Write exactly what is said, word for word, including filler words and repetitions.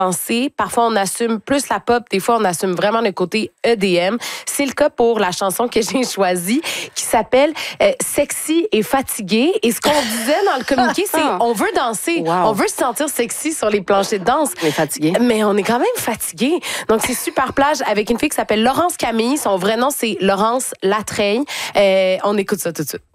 danser. Parfois, on assume plus la pop. Des fois, on assume vraiment le côté E D M. C'est le cas pour la chanson que j'ai choisie qui s'appelle euh, Sexy et fatigué. Et ce qu'on disait dans le communiqué, c'est on veut danser. Wow. On veut se sentir sexy sur les planchers de danse. Mais fatigué. Mais on est quand même fatigué. Donc, c'est Super plage avec une fille qui s'appelle Laurence Camille. Son vrai nom, c'est Laurence Latreille. Euh, on écoute ça tout de suite.